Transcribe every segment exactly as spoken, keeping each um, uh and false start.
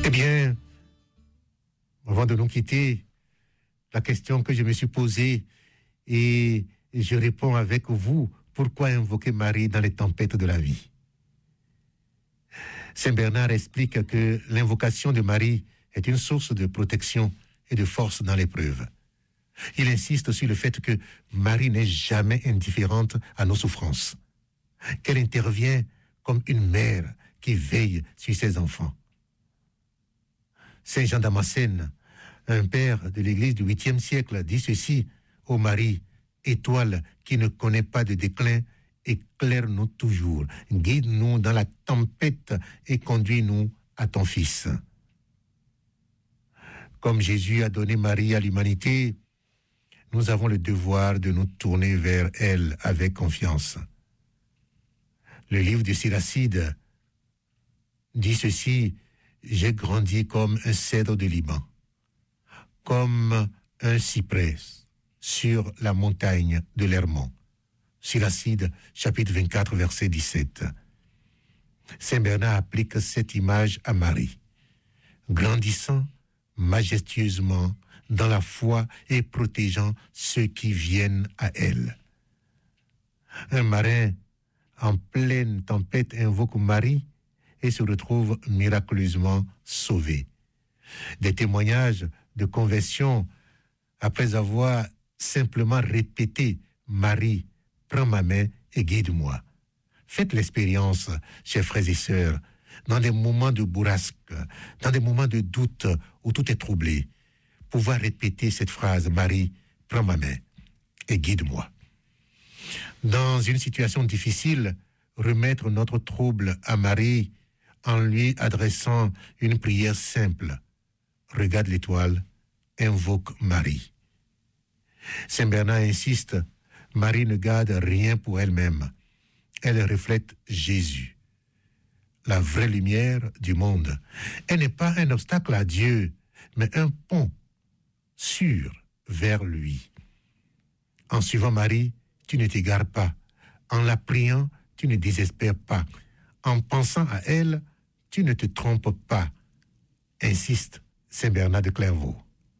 Eh bien, avant de nous quitter, la question que je me suis posée, et je réponds avec vous, pourquoi invoquer Marie dans les tempêtes de la vie? Saint Bernard explique que l'invocation de Marie est une source de protection et de force dans l'épreuve. Il insiste sur le fait que Marie n'est jamais indifférente à nos souffrances, qu'elle intervient comme une mère qui veille sur ses enfants. Saint Jean Damascène, un père de l'Église du huitième siècle, dit ceci: ô Marie, étoile qui ne connaît pas de déclin, éclaire-nous toujours, guide-nous dans la tempête et conduis-nous à ton Fils. Comme Jésus a donné Marie à l'humanité, nous avons le devoir de nous tourner vers elle avec confiance. Le livre de Siracide dit ceci: j'ai grandi comme un cèdre de Liban, comme un cyprès sur la montagne de l'Hermont. Siracide, chapitre vingt-quatre, verset dix-sept. Saint Bernard applique cette image à Marie, grandissant majestueusement dans la foi et protégeant ceux qui viennent à elle. Un marin en pleine tempête invoque Marie et se retrouve miraculeusement sauvé. Des témoignages de conversion après avoir simplement répété « Marie, prends ma main et guide-moi ». Faites l'expérience, chers frères et sœurs, dans des moments de bourrasque, dans des moments de doute où tout est troublé, pouvoir répéter cette phrase « Marie, prends ma main et guide-moi ». Dans une situation difficile, remettre notre trouble à Marie en lui adressant une prière simple. Regarde l'étoile, invoque Marie. Saint Bernard insiste, Marie ne garde rien pour elle-même. Elle reflète Jésus, la vraie lumière du monde. Elle n'est pas un obstacle à Dieu, mais un pont sûr vers lui. En suivant Marie, tu ne t'égares pas. En la priant, tu ne désespères pas. En pensant à elle, tu ne te trompes pas. Insiste Saint Bernard de Clairvaux.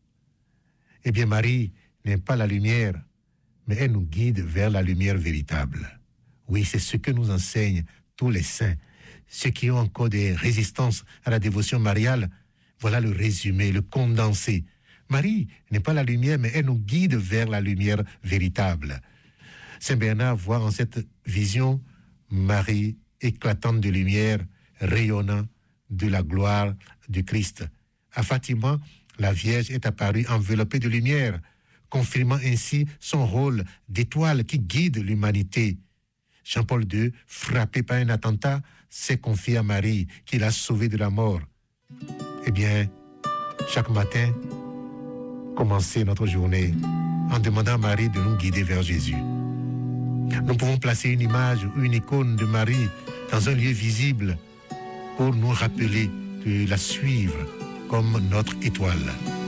Eh bien, Marie n'est pas la lumière, mais elle nous guide vers la lumière véritable. Oui, c'est ce que nous enseignent tous les saints. Ceux qui ont encore des résistances à la dévotion mariale, voilà le résumé, le condensé. Marie n'est pas la lumière, mais elle nous guide vers la lumière véritable. Saint Bernard voit en cette vision Marie éclatante de lumière, rayonnant de la gloire du Christ. À Fatima, la Vierge est apparue enveloppée de lumière, confirmant ainsi son rôle d'étoile qui guide l'humanité. Jean-Paul deux, frappé par un attentat, s'est confié à Marie, qui l'a sauvé de la mort. Eh bien, chaque matin, commencer notre journée en demandant à Marie de nous guider vers Jésus. Nous pouvons placer une image ou une icône de Marie dans un lieu visible pour nous rappeler de la suivre comme notre étoile.